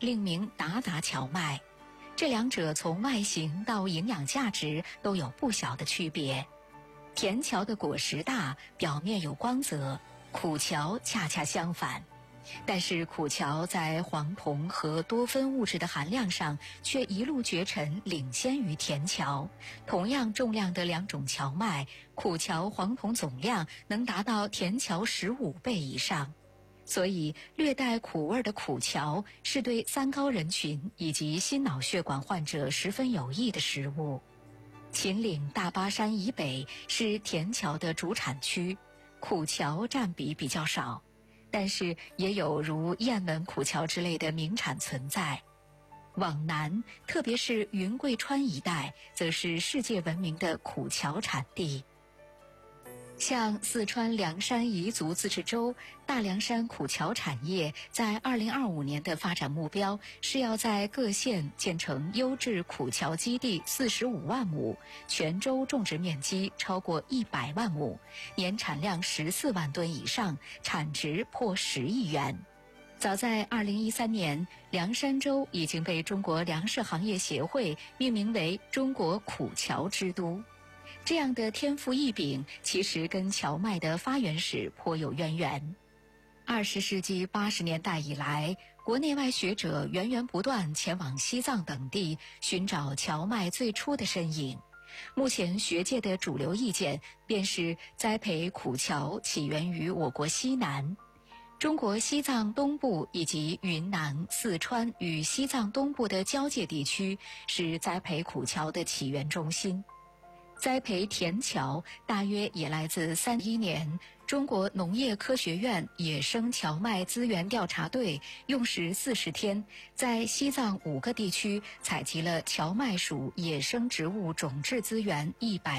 另名达达荞麦。这两者从外形到营养价值都有不小的区别。甜荞的果实大，表面有光泽，苦荞恰恰相反。但是苦荞在黄酮和多酚物质的含量上却一路绝尘，领先于甜荞。同样重量的两种荞麦，苦荞黄酮总量能达到甜荞15倍以上。所以略带苦味的苦荞是对三高人群以及心脑血管患者十分有益的食物。秦岭大巴山以北是甜荞的主产区，苦荞占比比较少，但是也有如雁门苦荞之类的名产存在。往南，特别是云贵川一带，则是世界闻名的苦荞产地。像四川凉山彝族自治州大凉山苦荞产业在2025年的发展目标是要在各县建成优质苦荞基地45万亩，全州种植面积超过100万亩，年产量14万吨以上，产值破10亿元。早在2013年，凉山州已经被中国粮食行业协会命名为中国苦荞之都。这样的天赋异禀，其实跟荞麦的发源史颇有渊源。20世纪80年代以来，国内外学者源源不断前往西藏等地寻找荞麦最初的身影。目前学界的主流意见便是栽培苦荞起源于我国西南。中国西藏东部以及云南、四川与西藏东部的交界地区是栽培苦荞的起源中心。栽培甜荞大约也来自31年中国农业科学院野生荞麦资源调查队用时40天，在西藏5个地区采集了荞麦属野生植物种质资源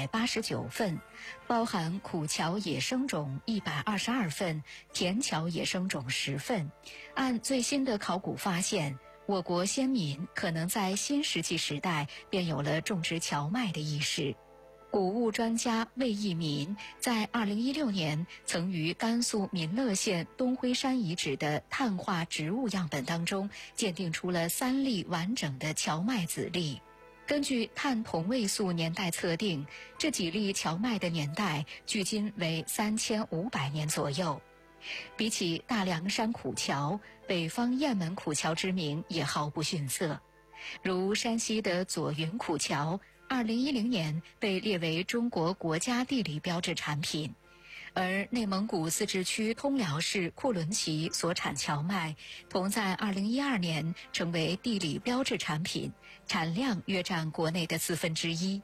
189份，包含苦荞野生种122份，甜荞野生种10份。按最新的考古发现，我国先民可能在新石器时代便有了种植荞麦的意识。谷物专家魏义民在2016年曾于甘肃岷勒县东辉山遗址的碳化植物样本当中鉴定出了3粒完整的荞麦籽粒。根据碳同位素年代测定，这几粒荞麦的年代距今为3500年左右。比起大凉山苦荞，北方雁门苦荞之名也毫不逊色。如山西的左云苦荞2010年被列为中国国家地理标志产品，而内蒙古自治区通辽市库伦旗所产荞麦同在2012年成为地理标志产品，产量约占国内的1/4。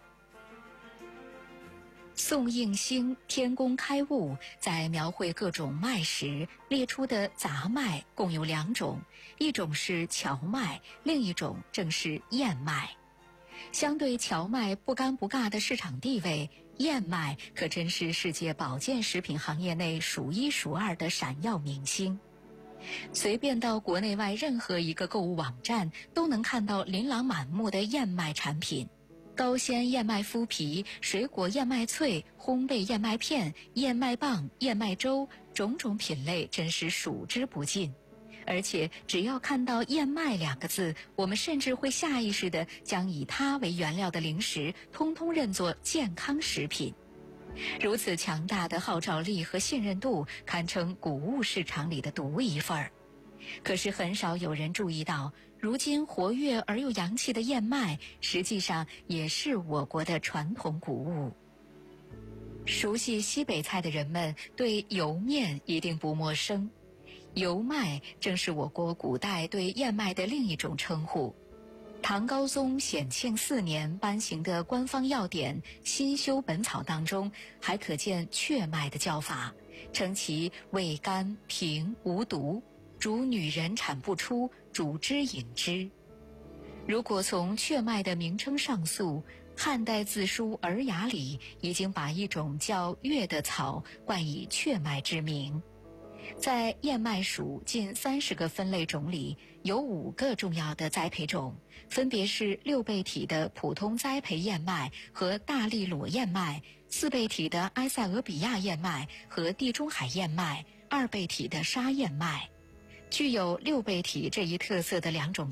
宋应星《天工开物》在描绘各种麦时列出的杂麦共有2种，一种是荞麦，另一种正是燕麦。相对荞麦不尴不尬的市场地位，燕麦可真是世界保健食品行业内数1数2的闪耀明星。随便到国内外任何一个购物网站都能看到琳琅满目的燕麦产品，高纤燕麦麸皮、水果燕麦脆、烘焙燕麦片、燕麦棒、燕麦粥，种种品类真是数之不尽。而且只要看到燕麦2个字，我们甚至会下意识地将以它为原料的零食通通认作健康食品。如此强大的号召力和信任度，堪称谷物市场里的独一份儿。可是很少有人注意到，如今活跃而又洋气的燕麦，实际上也是我国的传统谷物。熟悉西北菜的人们对油面一定不陌生。油麦正是我国古代对燕麦的另一种称呼。唐高宗显庆4年颁行的官方药典《新修本草》当中，还可见雀麦的叫法，称其味甘平无毒，主女人产不出，煮之饮之。如果从雀麦的名称上溯，汉代字书《尔雅》里已经把一种叫月的草冠以雀麦之名。在燕麦属近30个分类种里，有5个重要的栽培种，分别是6倍体的普通栽培燕麦和大利裸燕麦，4倍体的埃塞俄比亚燕麦和地中海燕麦，2倍体的沙燕麦。具有6倍体这一特色的2种